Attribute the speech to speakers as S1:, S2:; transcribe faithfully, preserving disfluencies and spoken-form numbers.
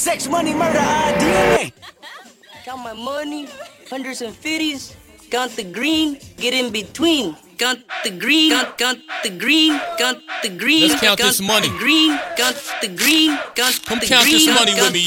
S1: sex, money, murder, I D N A. Count my money, hundreds and fifties. Count the green, get in between. Count the green, count, count the green, count the green.
S2: Let's count
S1: count
S2: this money.
S1: The green, count the green, count
S2: Come
S1: the
S2: count
S1: green,
S2: this money
S1: count
S2: with me,